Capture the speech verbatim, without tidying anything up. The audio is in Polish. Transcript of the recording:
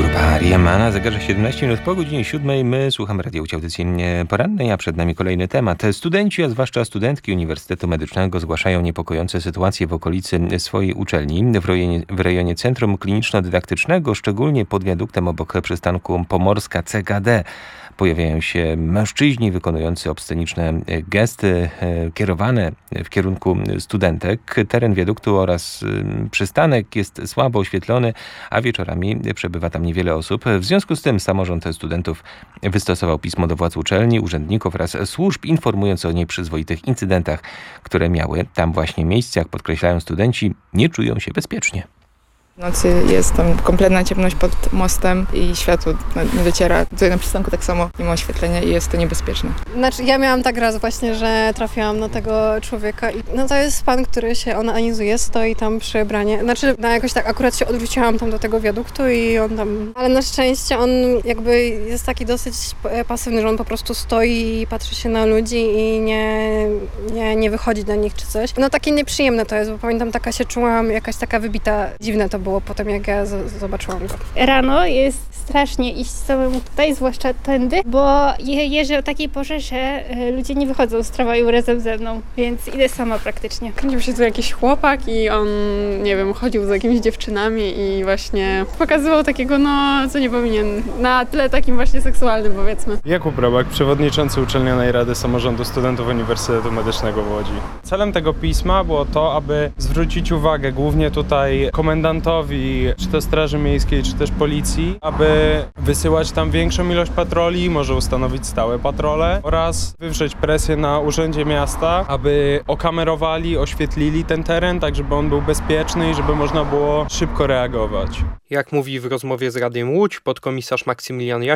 Grupa Riemann, na zegarze siedemnaście minut po godzinie siódmej. My słuchamy radiołci audycji porannej, a przed nami kolejny temat. Studenci, a zwłaszcza studentki Uniwersytetu Medycznego zgłaszają niepokojące sytuacje w okolicy swojej uczelni. W rejonie, w rejonie Centrum Kliniczno-Dydaktycznego, szczególnie pod wiaduktem obok przystanku Pomorska C K D, pojawiają się mężczyźni wykonujący obsceniczne gesty kierowane w kierunku studentek. Teren wiaduktu oraz przystanek jest słabo oświetlony, a wieczorami przebywa tam niewiele osób. W związku z tym samorząd studentów wystosował pismo do władz uczelni, urzędników oraz służb, informując o nieprzyzwoitych incydentach, które miały tam właśnie miejsce. Jak podkreślają studenci, nie czują się bezpiecznie. W nocy jest tam kompletna ciemność pod mostem i światło nie dociera. Tutaj na przystanku tak samo nie ma oświetlenia i jest to niebezpieczne. Znaczy ja miałam tak raz właśnie, że trafiłam na tego człowieka i no to jest pan, który się onanizuje, stoi tam przy branie. Znaczy no jakoś tak akurat się odwróciłam tam do tego wiaduktu i on tam... Ale na szczęście on jakby jest taki dosyć pasywny, że on po prostu stoi i patrzy się na ludzi i nie, nie, nie wychodzi do nich czy coś. No takie nieprzyjemne to jest, bo pamiętam taka się czułam, jakaś taka wybita, dziwne to było potem, jak ja z- zobaczyłam go. Rano jest strasznie iść samemu tutaj, zwłaszcza tędy, bo je- jeżdżę o takiej porze, że y, ludzie nie wychodzą z tramwaju razem ze mną, więc idę sama praktycznie. Kręcił się tu jakiś chłopak i on, nie wiem, chodził z jakimiś dziewczynami i właśnie pokazywał takiego, no, co nie powinien, na tle takim właśnie seksualnym, powiedzmy. Jakub Robak, przewodniczący Uczelnianej Rady Samorządu Studentów Uniwersytetu Medycznego w Łodzi. Celem tego pisma było to, aby zwrócić uwagę głównie tutaj komendantowi, czy to Straży Miejskiej, czy też Policji, aby wysyłać tam większą ilość patroli, może ustanowić stałe patrole oraz wywrzeć presję na Urzędzie Miasta, aby okamerowali, oświetlili ten teren, tak żeby on był bezpieczny i żeby można było szybko reagować. Jak mówi w rozmowie z Radiem Łódź podkomisarz Maksymilian